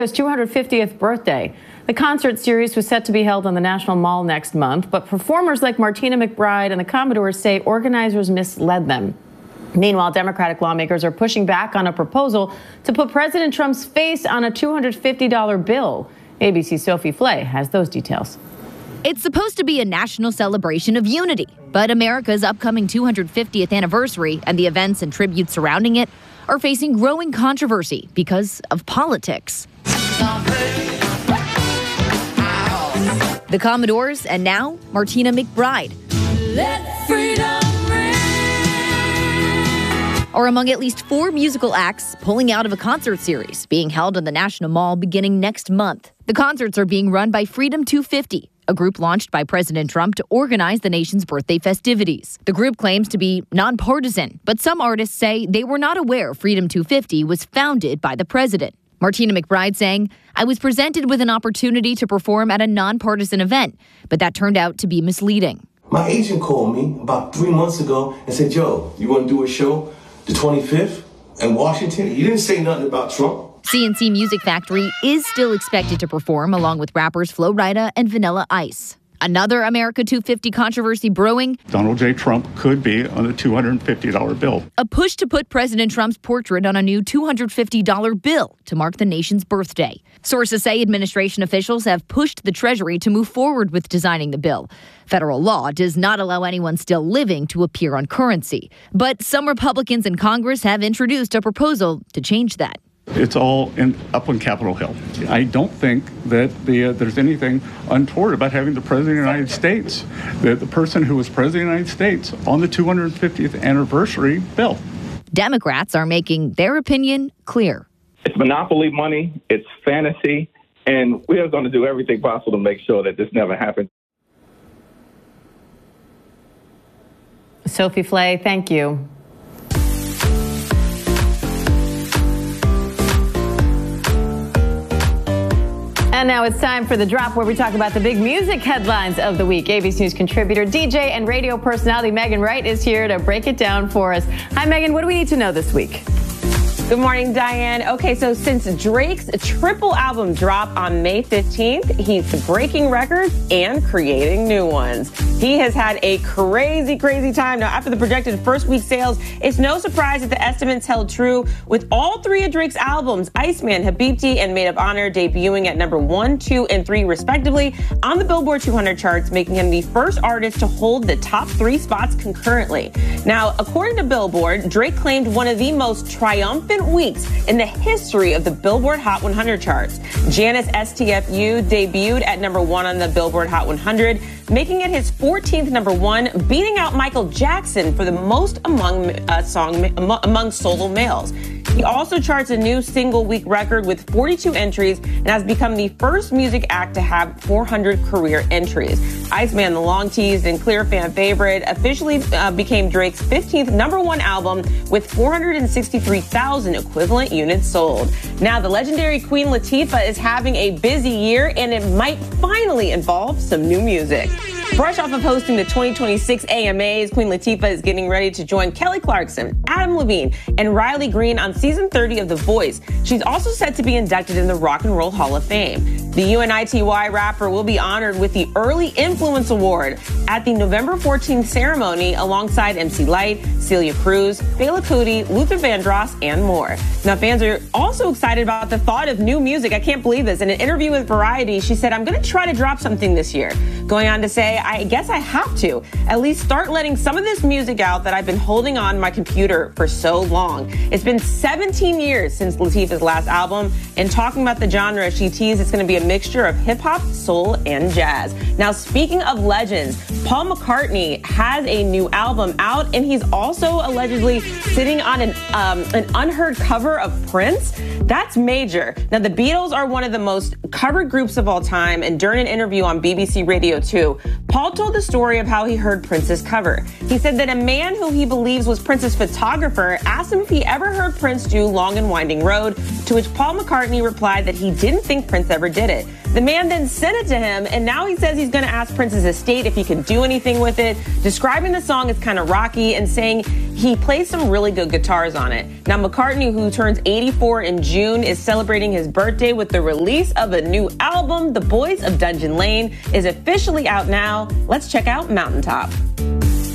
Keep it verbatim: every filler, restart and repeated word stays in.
His two hundred fiftieth birthday. The concert series was set to be held on the National Mall next month, but performers like Martina McBride and the Commodores say organizers misled them. Meanwhile, Democratic lawmakers are pushing back on a proposal to put President Trump's face on a two hundred fifty dollar bill. A B C's Sophie Flay has those details. It's supposed to be a national celebration of unity, but America's upcoming two hundred fiftieth anniversary and the events and tributes surrounding it are facing growing controversy because of politics. The Commodores and now Martina McBride Let freedom ring. Are among at least four musical acts pulling out of a concert series being held on the National Mall beginning next month. The concerts are being run by Freedom two fifty, a group launched by President Trump to organize the nation's birthday festivities. The group claims to be nonpartisan, but some artists say they were not aware Freedom two fifty was founded by the president. Martina McBride saying, "I was presented with an opportunity to perform at a nonpartisan event, but that turned out to be misleading." My agent called me about three months ago and said, "Joe, you want to do a show the twenty-fifth in Washington?" He didn't say nothing about Trump. C N C Music Factory is still expected to perform along with rappers Flo Rida and Vanilla Ice. Another America two fifty controversy brewing. Donald J. Trump could be on the two hundred fifty dollar bill. A push to put President Trump's portrait on a new two hundred fifty dollar bill to mark the nation's birthday. Sources say administration officials have pushed the Treasury to move forward with designing the bill. Federal law does not allow anyone still living to appear on currency. But some Republicans in Congress have introduced a proposal to change that. It's all in, up on Capitol Hill. I don't think that the, uh, there's anything untoward about having the President of the United States, the, the person who was President of the United States, on the two hundred fiftieth anniversary bill. Democrats are making their opinion clear. It's monopoly money, it's fantasy, and we are going to do everything possible to make sure that this never happens. Sophie Flay, thank you. And now it's time for The Drop, where we talk about the big music headlines of the week. A B C News contributor, D J, and radio personality Megan Wright is here to break it down for us. Hi, Megan. What do we need to know this week? Good morning, Diane. Okay, so since Drake's triple album dropped on May fifteenth, he's breaking records and creating new ones. He has had a crazy, crazy time. Now, after the projected first week sales, it's no surprise that the estimates held true with all three of Drake's albums, Iceman, Habibti, and Made of Honor, debuting at number one, two, and three, respectively, on the Billboard two hundred charts, making him the first artist to hold the top three spots concurrently. Now, according to Billboard, Drake claimed one of the most triumphant weeks in the history of the Billboard Hot one hundred charts. Janice S T F U debuted at number one on the Billboard Hot one hundred, making it his fourteenth number one, beating out Michael Jackson for the most among uh, song among solo males. He also charts a new single week record with forty-two entries and has become the first music act to have four hundred career entries. Iceman, the long teased and clear fan favorite, officially uh, became Drake's fifteenth number one album with four hundred sixty-three thousand equivalent units sold. Now, the legendary Queen Latifah is having a busy year, and it might finally involve some new music. Fresh off of hosting the twenty twenty-six A M As, Queen Latifah is getting ready to join Kelly Clarkson, Adam Levine, and Riley Green on season thirty of The Voice. She's also set to be inducted in the Rock and Roll Hall of Fame. The U N I T Y rapper will be honored with the Early Influence Award at the November fourteenth ceremony alongside M C Lyte, Celia Cruz, Fela Kuti, Luther Vandross, and more. Now, fans are also excited about the thought of new music. I can't believe this. In an interview with Variety, she said, "I'm going to try to drop something this year." Going on to say, "I guess I have to at least start letting some of this music out that I've been holding on my computer for so long." It's been seventeen years since Latifah's last album, and talking about the genre, she teased it's going to be a mixture of hip-hop, soul, and jazz. Now, speaking of legends, Paul McCartney has a new album out, and he's also allegedly sitting on an, um, an unheard cover of Prince. That's major. Now, the Beatles are one of the most covered groups of all time, and during an interview on B B C Radio two, Paul told the story of how he heard Prince's cover. He said that a man who he believes was Prince's photographer asked him if he ever heard Prince do Long and Winding Road, to which Paul McCartney replied that he didn't think Prince ever did it. The man then sent it to him, and now he says he's going to ask Prince's estate if he can do anything with it, describing the song as kind of rocky and saying he plays some really good guitars on it. Now, McCartney, who turns eighty-four in June, is celebrating his birthday with the release of a new album. The Boys of Dungeon Lane is officially out now. Let's check out Mountaintop.